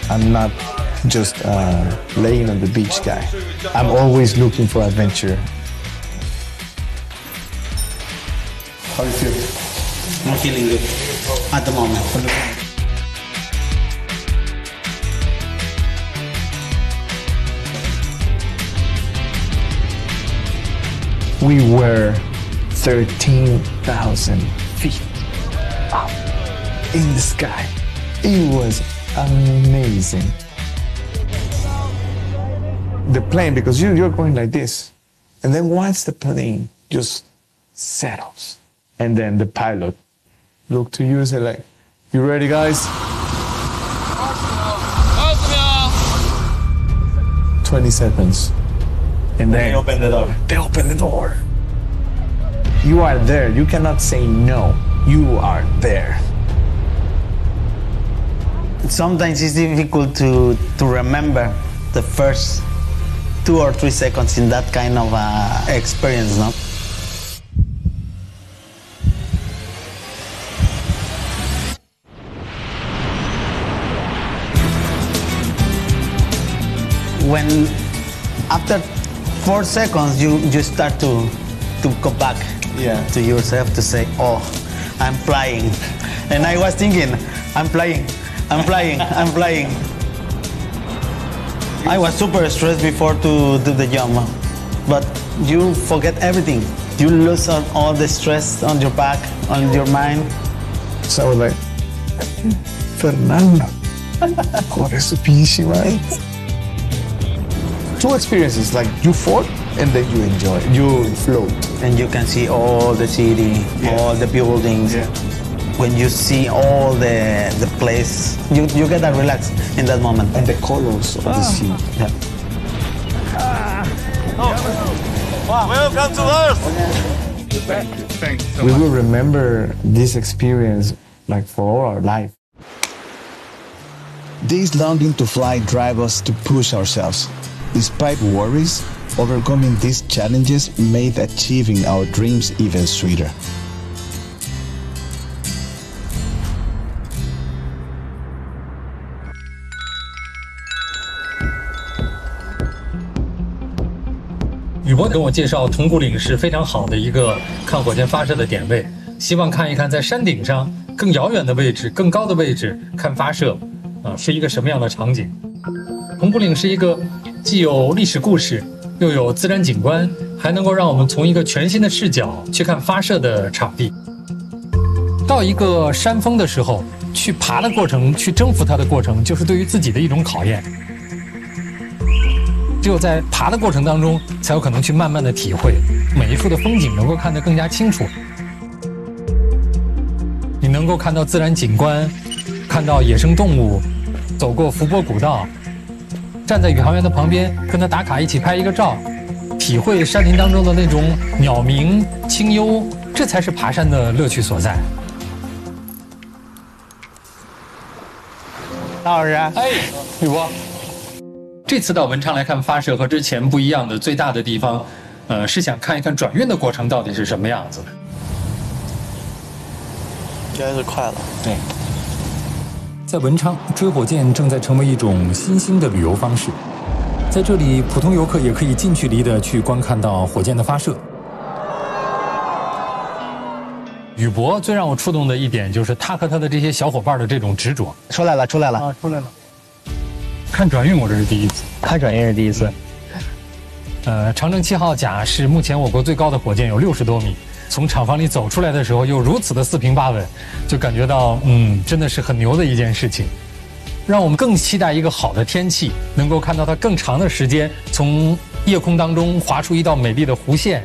I'm not just laying on the beach guy. I'm always looking for adventure. How do you feel? I'm feeling good at the moment. We were 13,000 feet up in the sky. It was amazing. The plane, because you're going like this, and then once the plane just settles, and then the pilot looked to you and said like, "You ready, guys?" 20 seconds. And then They opened the door. They open the door. You are there. You cannot say no. You are there. Sometimes it's difficult to remember the first 2 or 3 seconds in that kind of experience, no? When after 4 seconds you start to go back to yourself to say, oh, I'm flying. And I was thinking, I'm flying. I was super stressed before to do the jump, but you forget everything. You lose all the stress on your back, on your mind. So I was like, Fernando, corre su pinche madre. 2 experiences, like you fall and then you enjoy, you float. And you can see all the city, all the buildings. Yeah. When you see all the place, you get that relaxed in that moment. And the colors of the sea. Yeah. Welcome to Earth! Thanks so We much. will remember this experience like for all our life. This longing to fly drives us to push ourselves. Despite worries, overcoming these challenges made achieving our dreams even sweeter. 宇博跟我介绍，铜鼓岭是非常好的一个看火箭发射的点位，希望看一看在山顶上更遥远的位置、更高的位置看发射，是一个什么样的场景。铜鼓岭是一个既有历史故事，又有自然景观，还能够让我们从一个全新的视角去看发射的场地。到一个山峰的时候，去爬的过程，去征服它的过程，就是对于自己的一种考验。只有在爬的过程当中，才有可能去慢慢的体会每一处的风景，能够看得更加清楚。你能够看到自然景观，看到野生动物，走过伏波古道，站在宇航员的旁边，跟他打卡一起拍一个照，体会山林当中的那种鸟鸣、清幽，这才是爬山的乐趣所在。 老师， 哎，宇博。这次到文昌来看发射和之前不一样的最大的地方，是想看一看转运的过程到底是什么样子的。 应该是快了。 对， 在文昌，追火箭正在成为一种新兴的旅游方式。在这里，普通游客也可以近距离的去观看到火箭的发射。 宇博最让我触动的一点就是他和他的这些小伙伴的这种执着。 出来了。 出来了。看转运我这是第一次， 看转运是第一次。 长征7号甲是目前我国最高的火箭，有60多米。从厂房里走出来的时候，又如此的四平八稳，就感觉到真的是很牛的一件事情。让我们更期待一个好的天气，能够看到它更长的时间从夜空当中划出一道美丽的弧线。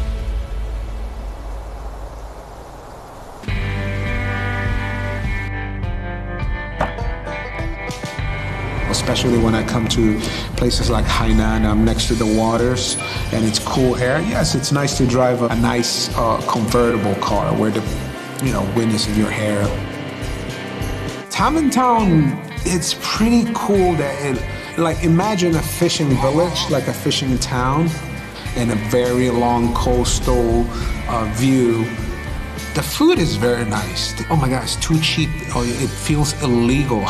Especially when I come to places like Hainan, I'm next to the waters and it's cool air. Yes, it's nice to drive a nice convertible car where the wind is in your hair. Tamantown, it's pretty cool that imagine a fishing village, like a fishing town, and a very long coastal view. The food is very nice. Oh my God, it's too cheap. Oh, it feels illegal